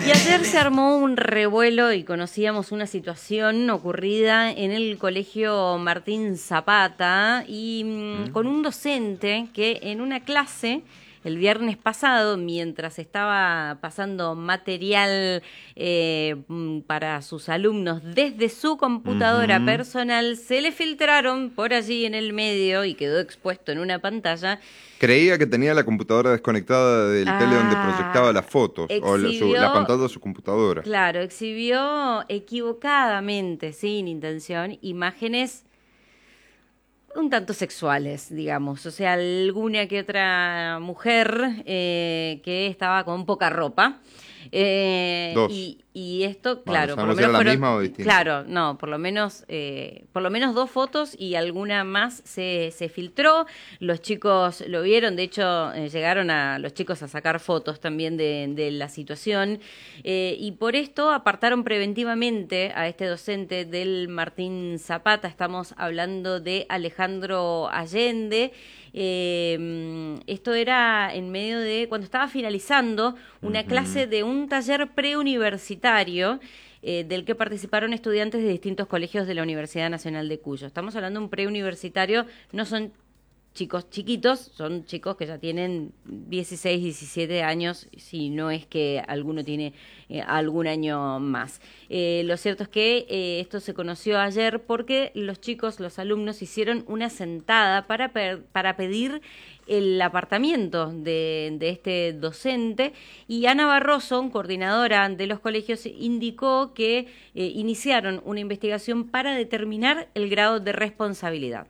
Y ayer se armó un revuelo y conocíamos una situación ocurrida en el colegio Martín Zapata y con un docente que en una clase el viernes pasado, mientras estaba pasando material para sus alumnos desde su computadora personal, se le filtraron por allí en el medio y quedó expuesto en una pantalla. Creía que tenía la computadora desconectada del tele donde proyectaba las fotos, o la pantalla de su computadora. Claro, exhibió equivocadamente, sin intención, imágenes un tanto sexuales, digamos. O sea, alguna que otra mujer que estaba con poca ropa. Dos. Y esto, Bueno, claro, por lo ¿era menos la misma o distinta? Claro, no, por lo menos 2 fotos y alguna más se filtró. Los chicos lo vieron, de hecho llegaron los chicos a sacar fotos también de la situación y por esto apartaron preventivamente a este docente del Martín Zapata. Estamos hablando de Alejandro Allende. Esto era en medio de cuando estaba finalizando una clase de un taller preuniversitario del que participaron estudiantes de distintos colegios de la Universidad Nacional de Cuyo. Estamos hablando de un preuniversitario, no son chicos chiquitos, son chicos que ya tienen 16, 17 años, si no es que alguno tiene algún año más. Lo cierto es que esto se conoció ayer porque los chicos, los alumnos, hicieron una sentada para pedir el apartamiento de este docente y Ana Barroso, coordinadora de los colegios, indicó que iniciaron una investigación para determinar el grado de responsabilidad.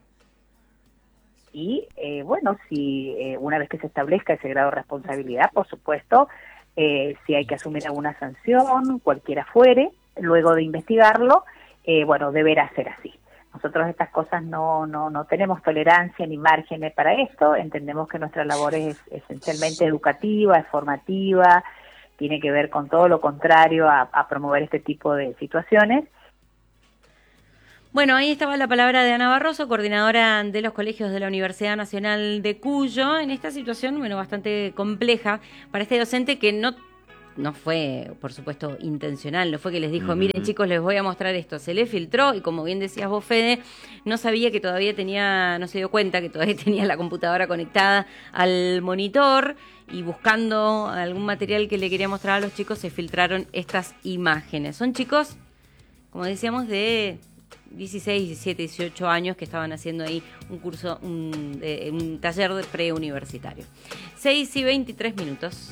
Y bueno, si una vez que se establezca ese grado de responsabilidad, por supuesto, si hay que asumir alguna sanción, cualquiera fuere, luego de investigarlo, bueno, deberá ser así. Nosotros estas cosas no tenemos tolerancia ni márgenes para esto, entendemos que nuestra labor es esencialmente educativa, es formativa, tiene que ver con todo lo contrario a promover este tipo de situaciones. Bueno, ahí estaba la palabra de Ana Barroso, coordinadora de los colegios de la Universidad Nacional de Cuyo, en esta situación, bueno, bastante compleja para este docente que no fue, por supuesto, intencional, no fue que les dijo, miren chicos, les voy a mostrar esto, se le filtró y como bien decías vos, Fede, no sabía que todavía no se dio cuenta que todavía tenía la computadora conectada al monitor y buscando algún material que le quería mostrar a los chicos se filtraron estas imágenes. Son chicos, como decíamos, de 16, 17, 18 años que estaban haciendo ahí un curso, un taller de preuniversitario. 6:23.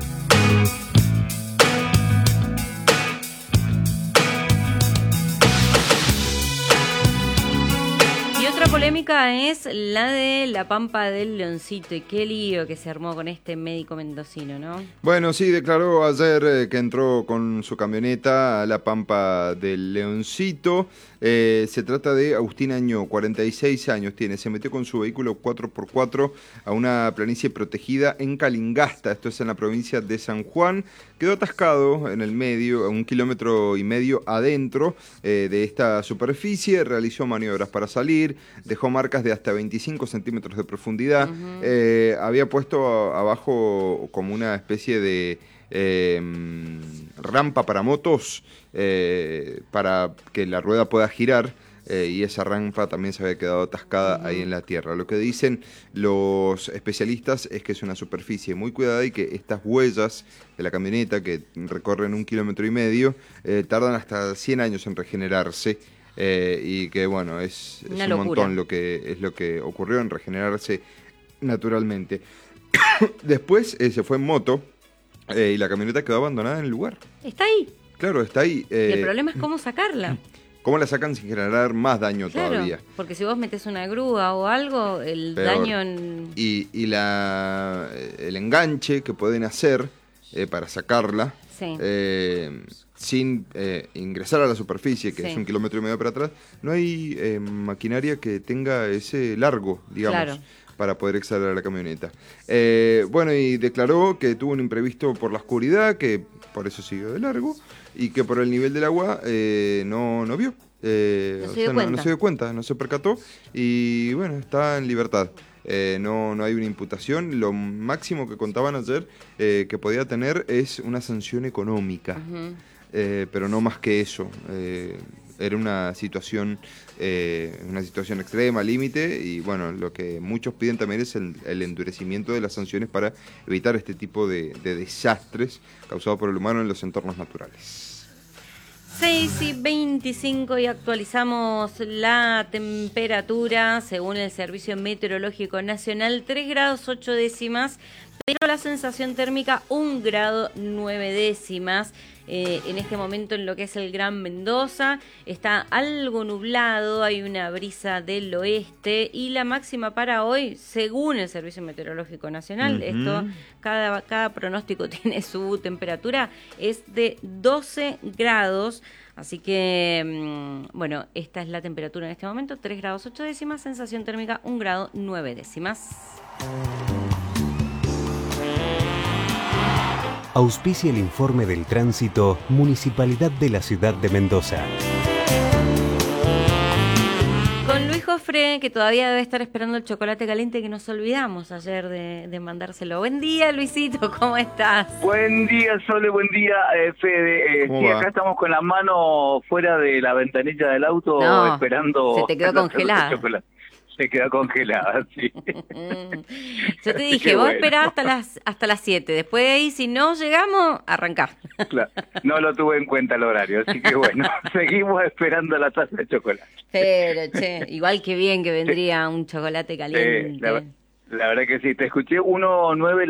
Y otra polémica es la de la Pampa del Leoncito y qué lío que se armó con este médico mendocino, ¿no? Bueno, sí, declaró ayer que entró con su camioneta a la Pampa del Leoncito. Se trata de Agustín Añó, 46 años tiene. Se metió con su vehículo 4x4 a una planicie protegida en Calingasta, esto es en la provincia de San Juan. Quedó atascado en el medio, a 1,5 kilómetros adentro de esta superficie. Realizó maniobras para salir, dejó marcas de hasta 25 centímetros de profundidad. Había puesto abajo como una especie de rampa para motos para que la rueda pueda girar y esa rampa también se había quedado atascada ahí en la tierra. Lo que dicen los especialistas es que es una superficie muy cuidada y que estas huellas de la camioneta que recorren 1,5 kilómetros tardan hasta 100 años en regenerarse. Y que bueno, es un montón lo que ocurrió en regenerarse naturalmente. Después se fue en moto y la camioneta quedó abandonada en el lugar. Está ahí. Claro, está ahí. Y el problema es cómo sacarla. ¿Cómo la sacan sin generar más daño todavía? Porque si vos metés una grúa o algo, el peor. daño... Y el enganche que pueden hacer para sacarla, sí. Sin ingresar a la superficie, que es 1,5 kilómetros para atrás, no hay maquinaria que tenga ese largo, digamos, para poder acceder a la camioneta. Bueno, y declaró que tuvo un imprevisto por la oscuridad, que por eso siguió de largo, y que por el nivel del agua no vio. No se dio cuenta, no se percató, y bueno, está en libertad. no hay una imputación. Lo máximo que contaban ayer que podía tener es una sanción económica, pero no más que eso. Era una situación extrema, límite, y bueno, lo que muchos piden también es el endurecimiento de las sanciones para evitar este tipo de desastres causados por el humano en los entornos naturales. 6:25 y actualizamos la temperatura según el Servicio Meteorológico Nacional, 3 grados 8 décimas, pero la sensación térmica 1 grado 9 décimas. En este momento en lo que es el Gran Mendoza está algo nublado, hay una brisa del oeste y la máxima para hoy, según el Servicio Meteorológico Nacional, esto cada pronóstico tiene su temperatura, es de 12 grados. Así que, bueno, esta es la temperatura en este momento, 3 grados 8 décimas, sensación térmica 1 grado 9 décimas. Auspicia el informe del tránsito Municipalidad de la Ciudad de Mendoza. Con Luis Jofre, que todavía debe estar esperando el chocolate caliente que nos olvidamos ayer de mandárselo. Buen día, Luisito, ¿cómo estás? Buen día, Sole, buen día, Fede. Sí, acá estamos con la mano fuera de la ventanilla del auto esperando. Se te quedó congelada. Se quedó congelada, sí. Yo te dije, vos esperá hasta las 7. Después de ahí, si no llegamos, arrancá. Claro, no lo tuve en cuenta el horario, así que bueno, seguimos esperando la taza de chocolate. Pero, igual que bien que vendría un chocolate caliente. La verdad que sí, te escuché 1.9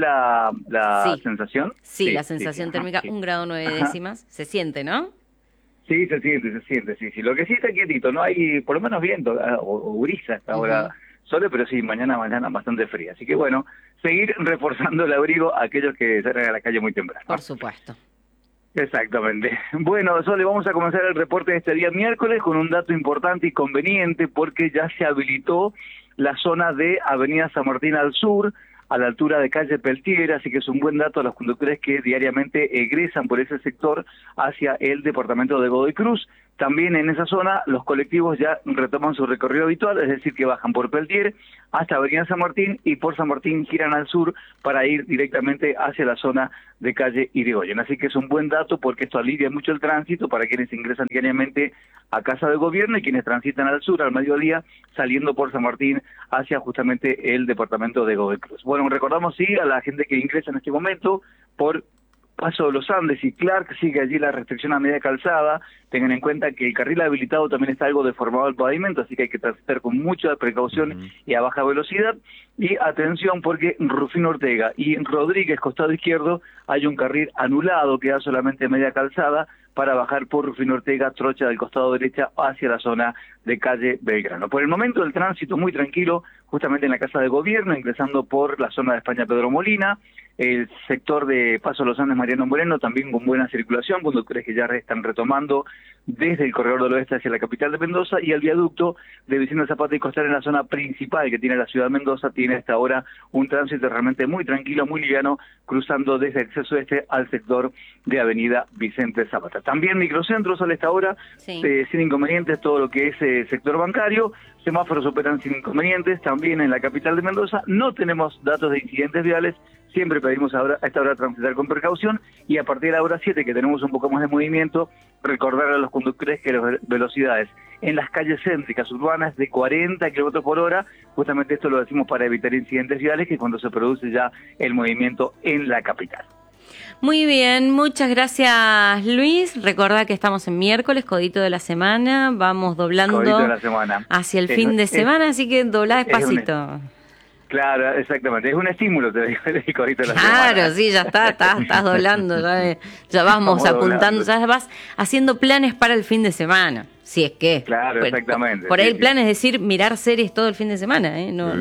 la sensación. Sí, la sensación térmica 1 grado 9 décimas. Se siente, ¿no? Sí, se siente, sí. Lo que sí está quietito, no hay por lo menos viento o brisa hasta ahora, Sole, pero sí, mañana bastante fría. Así que bueno, seguir reforzando el abrigo a aquellos que salen a la calle muy temprano. Por supuesto. Exactamente. Bueno, Sole, vamos a comenzar el reporte de este día miércoles con un dato importante y conveniente porque ya se habilitó la zona de Avenida San Martín al sur, a la altura de calle Peltier, así que es un buen dato a los conductores que diariamente egresan por ese sector hacia el departamento de Godoy Cruz. También en esa zona los colectivos ya retoman su recorrido habitual, es decir, que bajan por Peltier hasta Avenida San Martín y por San Martín giran al sur para ir directamente hacia la zona de calle Irigoyen. Así que es un buen dato porque esto alivia mucho el tránsito para quienes ingresan diariamente a Casa de Gobierno y quienes transitan al sur al mediodía saliendo por San Martín hacia justamente el departamento de Godoy Cruz. Bueno, recordamos sí a la gente que ingresa en este momento por Paso de los Andes y Clark, sigue allí la restricción a media calzada. Tengan en cuenta que el carril habilitado también está algo deformado el pavimento, así que hay que transitar con mucha precaución y a baja velocidad. Y atención porque en Rufino Ortega y en Rodríguez, costado izquierdo, hay un carril anulado que da solamente media calzada para bajar por Rufino Ortega, Trocha del costado derecha hacia la zona de calle Belgrano. Por el momento el tránsito muy tranquilo, justamente en la Casa de Gobierno, ingresando por la zona de España Pedro Molina, el sector de Paso de los Andes Mariano Moreno también con buena circulación, conductores que ya están retomando desde el corredor del oeste hacia la capital de Mendoza, y el viaducto de Vicente Zapata y Costal en la zona principal que tiene la ciudad de Mendoza tiene hasta ahora un tránsito realmente muy tranquilo, muy liviano, cruzando desde el acceso este al sector de avenida Vicente Zapata. También microcentros a esta hora, sin inconvenientes, todo lo que es sector bancario, semáforos operan sin inconvenientes, también en la capital de Mendoza no tenemos datos de incidentes viales. Siempre pedimos a esta hora transitar con precaución y a partir de la hora 7, que tenemos un poco más de movimiento, recordar a los conductores que las velocidades en las calles céntricas urbanas de 40 km por hora, justamente esto lo decimos para evitar incidentes viales que cuando se produce ya el movimiento en la capital. Muy bien, muchas gracias Luis. Recordá que estamos en miércoles, codito de la semana, vamos doblando de la semana hacia el fin de semana, así que doblá despacito. Claro, exactamente. Es un estímulo, te digo, el codito de la semana. Claro, sí, ya estás doblando, ya vamos apuntando, doblando. Ya vas haciendo planes para el fin de semana, si es que. Claro, exactamente. Por ahí el plan es decir, mirar series todo el fin de semana, ¿eh? No.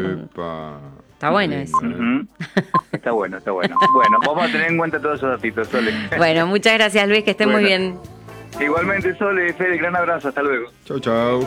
Está bueno eso. Está bueno. Bueno, vamos a tener en cuenta todos esos datitos, Sole. Bueno, muchas gracias Luis, que estén muy bien. Igualmente, Sole, Fede, gran abrazo, hasta luego. Chau.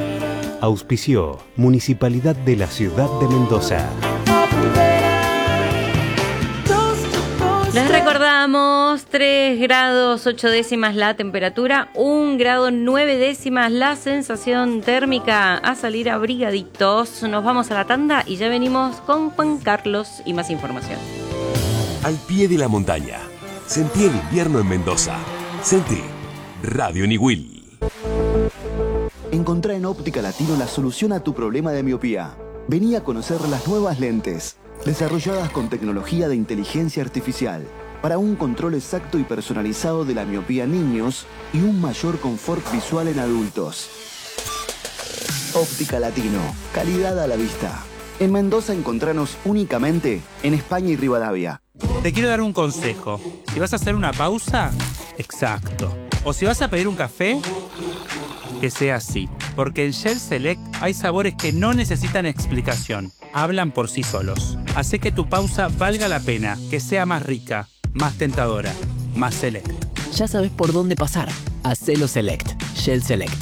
Auspició Municipalidad de la Ciudad de Mendoza. Les recordamos 3 grados 8 décimas la temperatura, 1 grado 9 décimas la sensación térmica. A salir abrigaditos. Nos vamos a la tanda y ya venimos con Juan Carlos y más información. Al pie de la montaña. Sentí el invierno en Mendoza. Sentí Radio Niwil. Encontrá en Óptica Latino la solución a tu problema de miopía. Vení a conocer las nuevas lentes, desarrolladas con tecnología de inteligencia artificial, para un control exacto y personalizado de la miopía en niños y un mayor confort visual en adultos. Óptica Latino, calidad a la vista. En Mendoza encontranos únicamente en España y Rivadavia. Te quiero dar un consejo. Si vas a hacer una pausa, exacto. O si vas a pedir un café, que sea así. Porque en Shell Select hay sabores que no necesitan explicación. Hablan por sí solos. Hace que tu pausa valga la pena, que sea más rica, más tentadora, más Select. Ya sabes por dónde pasar. Hacelo Select. Shell Select.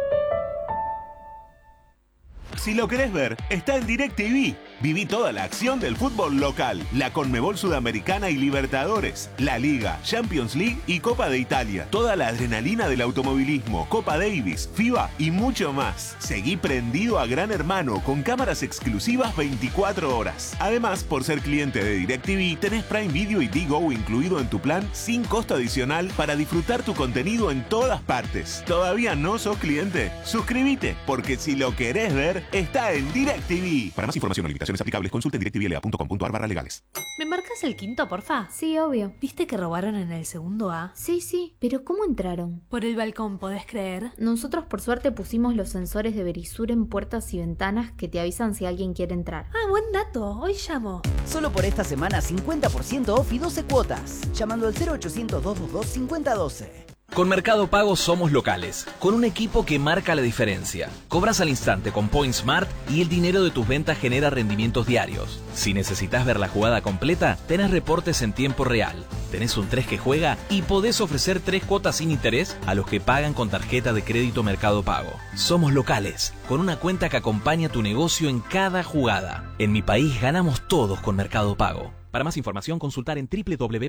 Si lo querés ver, está en DirecTV. Viví toda la acción del fútbol local, la Conmebol Sudamericana y Libertadores, la Liga, Champions League y Copa de Italia. Toda la adrenalina del automovilismo, Copa Davis, FIBA y mucho más. Seguí prendido a Gran Hermano con cámaras exclusivas 24 horas. Además, por ser cliente de DirecTV, tenés Prime Video y Digo incluido en tu plan sin costo adicional para disfrutar tu contenido en todas partes. ¿Todavía no sos cliente? Suscríbete, porque si lo querés ver, está en DirecTV. Para más información o limitaciones aplicables, consulte directvla.com.ar/legales. ¿Me marcas el quinto, porfa? Sí, obvio. ¿Viste que robaron en el segundo A? Sí, pero ¿cómo entraron? Por el balcón, ¿podés creer? Nosotros por suerte pusimos los sensores de Verisur en puertas y ventanas que te avisan si alguien quiere entrar. Ah, buen dato. Hoy llamo. Solo por esta semana 50% off y 12 cuotas. Llamando al 0800-222-5012. Con Mercado Pago somos locales, con un equipo que marca la diferencia. Cobras al instante con PointSmart y el dinero de tus ventas genera rendimientos diarios. Si necesitas ver la jugada completa, tenés reportes en tiempo real. Tenés un 3 que juega y podés ofrecer 3 cuotas sin interés a los que pagan con tarjeta de crédito Mercado Pago. Somos locales, con una cuenta que acompaña tu negocio en cada jugada. En mi país ganamos todos con Mercado Pago. Para más información, consultar en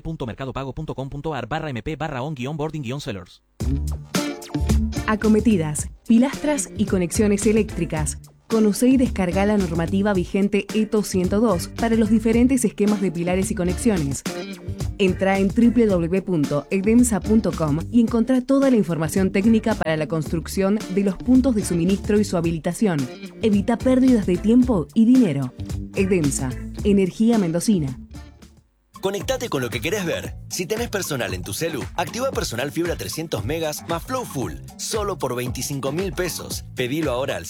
www.mercadopago.com.ar/mp/on-boarding-sellers. Acometidas, pilastras y conexiones eléctricas. Conoce y descarga la normativa vigente ETO 102 para los diferentes esquemas de pilares y conexiones. Entra en www.edemsa.com y encontrá toda la información técnica para la construcción de los puntos de suministro y su habilitación. Evita pérdidas de tiempo y dinero. Edemsa, energía mendocina. Conectate con lo que querés ver. Si tenés Personal en tu celu, activa Personal Fibra 300 megas más Flow Full, solo por 25.000 pesos. Pedilo ahora al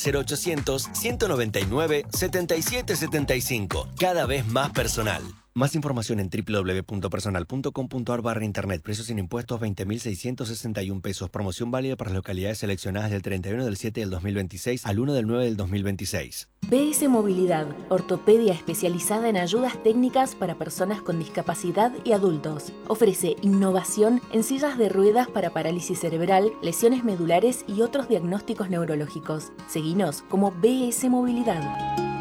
0800-199-7775. Cada vez más personal. Más información en www.personal.com.ar/internet. Precios sin impuestos 20.661 pesos. Promoción válida para las localidades seleccionadas del 31 del 7 del 2026 al 1 del 9 del 2026. BS Movilidad, ortopedia especializada en ayudas técnicas para personas con discapacidad y adultos. Ofrece innovación en sillas de ruedas para parálisis cerebral, lesiones medulares y otros diagnósticos neurológicos. Seguinos como BS Movilidad.